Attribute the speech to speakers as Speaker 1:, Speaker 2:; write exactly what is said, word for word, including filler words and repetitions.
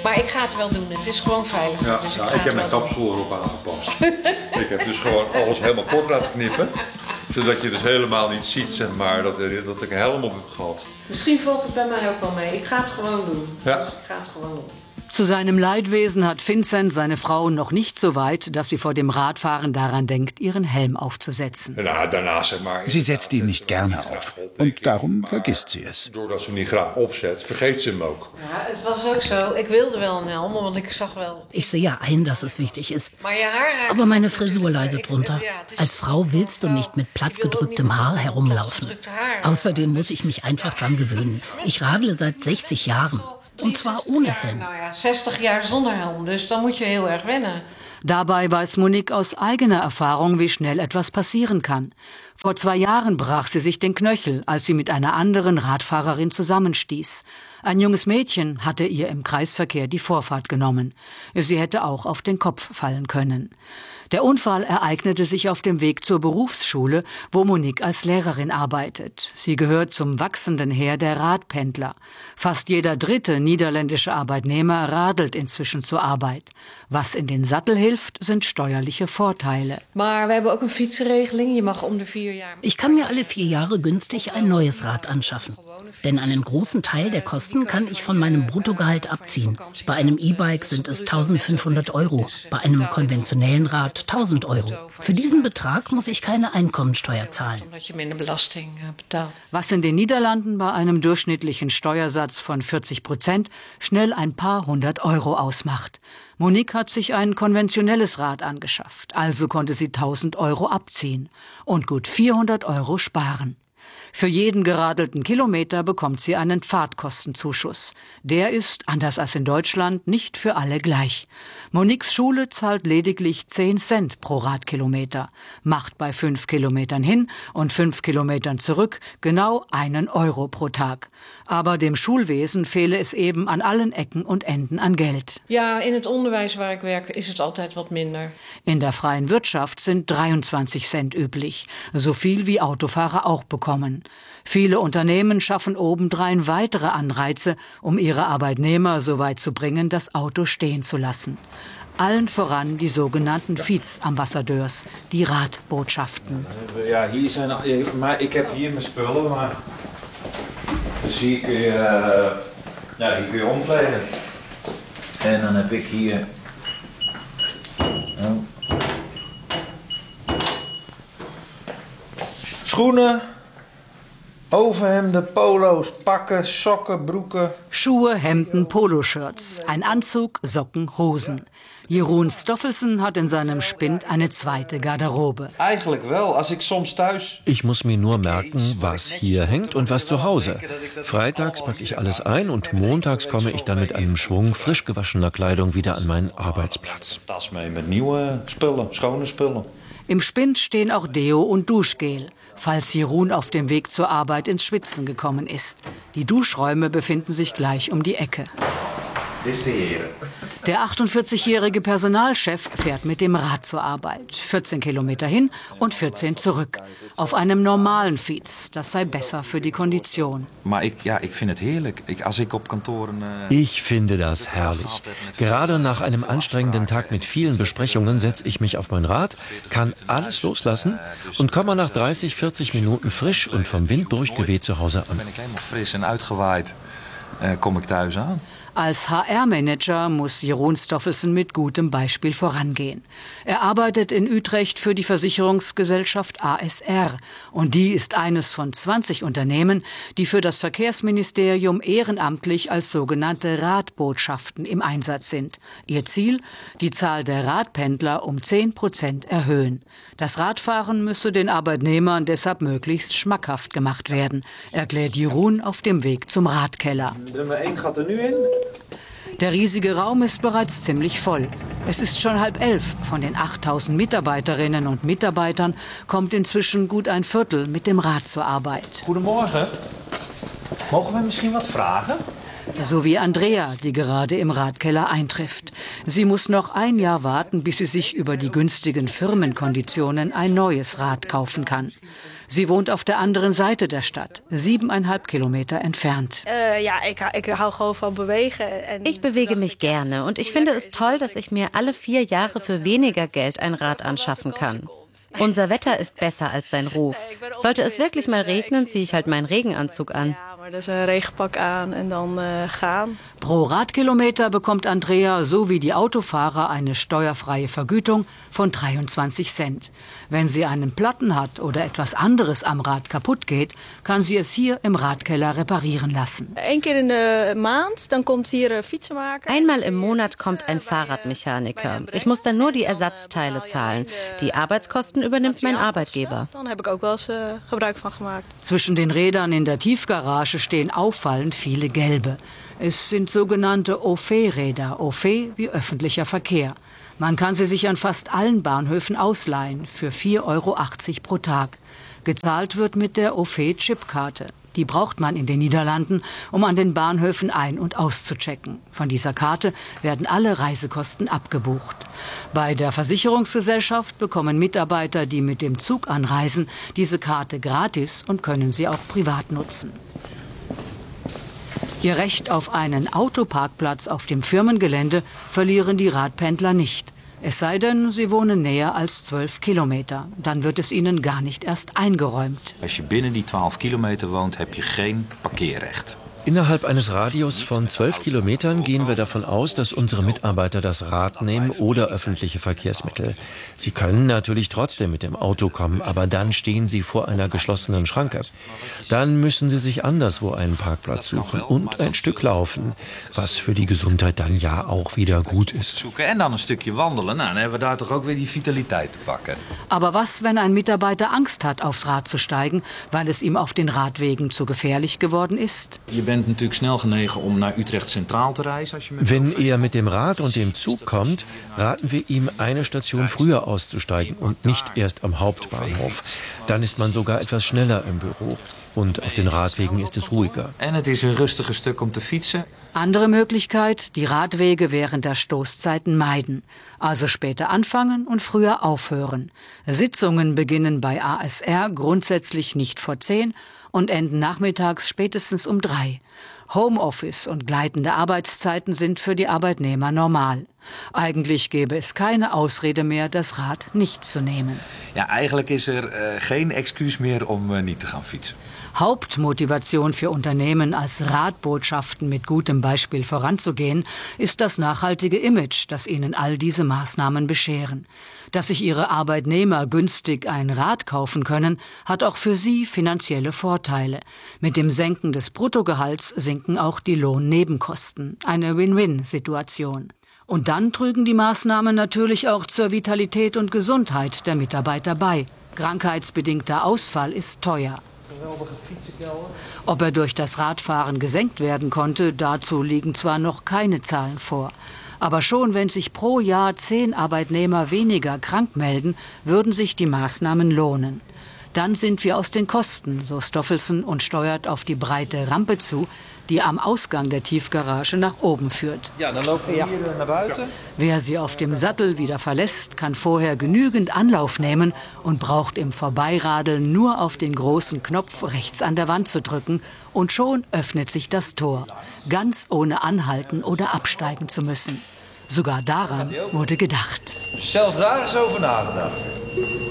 Speaker 1: Maar ik ga het wel doen. Het is gewoon veilig.
Speaker 2: Ja,
Speaker 1: dus ik,
Speaker 2: nou,
Speaker 1: ga
Speaker 2: ik heb
Speaker 1: het
Speaker 2: mijn
Speaker 1: wel
Speaker 2: kapsel erop aangepast. Ik heb dus gewoon alles helemaal kort laten knippen. Zodat je dus helemaal niet ziet, zeg maar, dat, dat ik een helm op heb gehad.
Speaker 1: doen. Misschien valt het bij mij ook wel mee. Ik ga het gewoon doen.
Speaker 2: Ja.
Speaker 1: Dus ik ga het gewoon doen.
Speaker 3: Zu seinem Leidwesen hat Vincent seine Frau noch nicht so weit, dass sie vor dem Radfahren daran denkt, ihren Helm aufzusetzen.
Speaker 2: Nou, daarna, zeg maar,
Speaker 4: Sie setzt ihn nicht gerne auf und darum vergisst sie es.
Speaker 2: Doordat ze hem niet graag opzet, vergeet ze hem ook.
Speaker 1: Ja, het was ook zo. Ik wilde wel een helm, want ik zag wel...
Speaker 5: Ich sehe ein, dass es wichtig ist.
Speaker 1: Maar je haar raakt...
Speaker 5: Aber meine Frisur leidet drunter.
Speaker 1: Ja, het is-
Speaker 5: Als Frau willst du nicht mit plattgedrücktem Haar herumlaufen. Außerdem muss ich mich einfach dran gewöhnen. Ich radle seit zestig Jahren. Und zwar ohne Helm.
Speaker 1: Nou ja, zestig jaar zonder helm, dus dan moet je heel erg wennen.
Speaker 3: Dabei weiß Monique aus eigener Erfahrung, wie schnell etwas passieren kann. Vor zwei Jahren brach sie sich den Knöchel, als sie mit einer anderen Radfahrerin zusammenstieß. Ein junges Mädchen hatte ihr im Kreisverkehr die Vorfahrt genommen. Sie hätte auch auf den Kopf fallen können. Der Unfall ereignete sich auf dem Weg zur Berufsschule, wo Monique als Lehrerin arbeitet. Sie gehört zum wachsenden Heer der Radpendler. Fast jeder dritte niederländische Arbeitnehmer radelt inzwischen zur Arbeit. Was in den Sattel hilft, sind steuerliche Vorteile.
Speaker 1: Maar we hebben ook een fietsenregeling. Je mag om de vier jaar...
Speaker 5: Ich kann mir alle vier Jahre günstig ein neues Rad anschaffen. Denn einen großen Teil der Kosten kann ich von meinem Bruttogehalt abziehen. Bei einem E-Bike sind es eintausendfünfhundert Euro, bei einem konventionellen Rad tausend Euro. Für diesen Betrag muss ich keine Einkommensteuer zahlen.
Speaker 1: Omdat je minder belasting eh, betaalt.
Speaker 3: Was in den Niederlanden bei einem durchschnittlichen Steuersatz von vierzig Prozent schnell ein paar hundert Euro ausmacht. Monique hat sich ein konventionelles Rad angeschafft, also konnte sie tausend Euro abziehen und gut vierhundert Euro sparen. Für jeden geradelten Kilometer bekommt sie einen Fahrtkostenzuschuss. Der ist, anders als in Deutschland, nicht für alle gleich. Moniques Schule zahlt lediglich zehn Cent pro Radkilometer, macht bei fünf Kilometern hin und fünf Kilometern zurück genau einen Euro pro Tag. Aber dem Schulwesen fehle es eben an allen Ecken und Enden an Geld.
Speaker 1: Ja, in het onderwijs waar ik werk is het altijd wat minder.
Speaker 3: In der freien Wirtschaft sind dreiundzwanzig Cent üblich, so viel wie Autofahrer auch bekommen. Viele Unternehmen schaffen obendrein weitere Anreize, um ihre Arbeitnehmer so weit zu bringen, das Auto stehen zu lassen. Allen voran die sogenannten Fietsambassadeurs, die Radbotschaften.
Speaker 6: Ja, hier zijn, maar ik heb hier mijn spullen, maar dus hier kun je, uh, ja, hier kun je omkleden. En dan heb ik hier, oh. Schoenen, overhemden, polo's, pakken, sokken, broeken.
Speaker 3: Schuhe, Hemden, Poloshirts, ein Anzug, Socken, Hosen. Jeroen Stoffelsen hat in seinem Spind eine zweite Garderobe.
Speaker 6: Eigenlijk wel, als ik soms thuis...
Speaker 7: Ich muss mir nur merken, was hier hängt und was zu Hause. Freitags packe ich alles ein und montags komme ich dann mit einem Schwung frisch gewaschener Kleidung wieder an meinen Arbeitsplatz.
Speaker 6: Tas mee met nieuwe spullen, schone spullen.
Speaker 3: Im Spind stehen auch Deo und Duschgel, falls Jeroen auf dem Weg zur Arbeit ins Schwitzen gekommen ist. Die Duschräume befinden sich gleich um die Ecke. Der achtundvierzigjährige Personalchef fährt mit dem Rad zur Arbeit. vierzehn Kilometer hin und vierzehn zurück. Auf einem normalen Fiets. Das sei besser für die Kondition.
Speaker 6: Maar ik, ja, ik vind het heerlijk. Ik, als ik op kantoren... Uh...
Speaker 7: Ich finde das herrlich. Gerade nach einem anstrengenden Tag mit vielen Besprechungen setze ich mich auf mein Rad, kann alles loslassen und komme nach dreißig, vierzig Minuten frisch und vom Wind durchgeweht zu Hause an.
Speaker 6: Ben ik helemaal fris en uitgewaaid, uh, kom ik thuis aan.
Speaker 3: Als H R-Manager muss Jeroen Stoffelsen mit gutem Beispiel vorangehen. Er arbeitet in Utrecht für die Versicherungsgesellschaft A S R. Und die ist eines von zwanzig Unternehmen, die für das Verkehrsministerium ehrenamtlich als sogenannte Radbotschaften im Einsatz sind. Ihr Ziel? Die Zahl der Radpendler um zehn Prozent erhöhen. Das Radfahren müsse den Arbeitnehmern deshalb möglichst schmackhaft gemacht werden, erklärt Jeroen auf dem Weg zum Radkeller.
Speaker 6: Nummer één gaat er nu in.
Speaker 3: Der riesige Raum ist bereits ziemlich voll. Es ist schon halb elf. Von den achttausend Mitarbeiterinnen und Mitarbeitern kommt inzwischen gut ein Viertel mit dem Rad zur Arbeit.
Speaker 6: Goedemorgen. Mogen wir misschien wat vragen?
Speaker 3: So wie Andrea, die gerade im Radkeller eintrifft. Sie muss noch ein Jahr warten, bis sie sich über die günstigen Firmenkonditionen ein neues Rad kaufen kann. Sie wohnt auf der anderen Seite der Stadt, siebeneinhalb Kilometer entfernt.
Speaker 8: Ich bewege mich gerne und ich finde es toll, dass ich mir alle vier Jahre für weniger Geld ein Rad anschaffen kann. Unser Wetter ist besser als sein Ruf. Sollte es wirklich mal regnen, ziehe ich halt meinen Regenanzug an.
Speaker 3: Pro Radkilometer bekommt Andrea so wie die Autofahrer eine steuerfreie Vergütung von dreiundzwanzig Cent. Wenn sie einen Platten hat oder etwas anderes am Rad kaputt geht, kann sie es hier im Radkeller reparieren lassen.
Speaker 8: Einmal im Monat kommt ein Fahrradmechaniker. Ich muss dann nur die Ersatzteile zahlen. Die Arbeitskosten übernimmt mein Arbeitgeber.
Speaker 3: Zwischen den Rädern in der Tiefgarage stehen auffallend viele gelbe. Es sind sogenannte Au fait-Räder, Au fait wie öffentlicher Verkehr. Man kann sie sich an fast allen Bahnhöfen ausleihen, für vier Euro achtzig pro Tag. Gezahlt wird mit der Au fait-Chipkarte. Die braucht man in den Niederlanden, um an den Bahnhöfen ein- und auszuchecken. Von dieser Karte werden alle Reisekosten abgebucht. Bei der Versicherungsgesellschaft bekommen Mitarbeiter, die mit dem Zug anreisen, diese Karte gratis und können sie auch privat nutzen. Ihr Recht auf einen Autoparkplatz auf dem Firmengelände verlieren die Radpendler nicht. Es sei denn, sie wohnen näher als zwölf Kilometer. Dann wird es ihnen gar nicht erst eingeräumt.
Speaker 6: Als je binnen die twaalf kilometer woont, heb je geen parkeerrecht.
Speaker 7: Innerhalb eines Radius von zwölf Kilometern gehen wir davon aus, dass unsere Mitarbeiter das Rad nehmen oder öffentliche Verkehrsmittel. Sie können natürlich trotzdem mit dem Auto kommen, aber dann stehen sie vor einer geschlossenen Schranke. Dann müssen sie sich anderswo einen Parkplatz suchen und ein Stück laufen, was für die Gesundheit dann ja auch wieder gut ist.
Speaker 6: En dan een stukje wandelen, nou, dan hebben we daar toch ook weer die vitaliteit te pakken.
Speaker 3: Aber was, wenn ein Mitarbeiter Angst hat, aufs Rad zu steigen, weil es ihm auf den Radwegen zu gefährlich geworden ist?
Speaker 7: Wenn er mit dem Rad und dem Zug kommt, raten wir ihm, eine Station früher auszusteigen und nicht erst am Hauptbahnhof. Dann ist man sogar etwas schneller im Büro. Und auf den Radwegen ist es ruhiger.
Speaker 3: Andere Möglichkeit, die Radwege während der Stoßzeiten meiden. Also später anfangen und früher aufhören. Sitzungen beginnen bei A S R grundsätzlich nicht vor zehn und enden nachmittags spätestens um drei. Homeoffice und gleitende Arbeitszeiten sind für die Arbeitnehmer normal. Eigentlich gäbe es keine Ausrede mehr, das Rad nicht zu nehmen.
Speaker 6: Ja, eigenlijk is er uh, geen excuus meer om uh, niet te gaan fietsen.
Speaker 3: Hauptmotivation für Unternehmen, als Radbotschaften mit gutem Beispiel voranzugehen, ist das nachhaltige Image, das ihnen all diese Maßnahmen bescheren. Dass sich ihre Arbeitnehmer günstig ein Rad kaufen können, hat auch für sie finanzielle Vorteile. Mit dem Senken des Bruttogehalts sinken auch die Lohnnebenkosten. Eine Win-Win-Situation. Und dann trügen die Maßnahmen natürlich auch zur Vitalität und Gesundheit der Mitarbeiter bei. Krankheitsbedingter Ausfall ist teuer. Ob er durch das Radfahren gesenkt werden konnte, dazu liegen zwar noch keine Zahlen vor. Aber schon wenn sich pro Jahr zehn Arbeitnehmer weniger krank melden, würden sich die Maßnahmen lohnen. Dann sind wir aus den Kosten, so Stoffelsson und steuert auf die breite Rampe zu, die am Ausgang der Tiefgarage nach oben führt.
Speaker 6: Ja, dann laufen wir hier nach buiten.
Speaker 3: Wer sie auf dem Sattel wieder verlässt, kann vorher genügend Anlauf nehmen und braucht im Vorbeiradeln nur auf den großen Knopf rechts an der Wand zu drücken und schon öffnet sich das Tor, ganz ohne anhalten oder absteigen zu müssen. Sogar daran wurde gedacht.
Speaker 6: Zelfs daar is over nagedacht.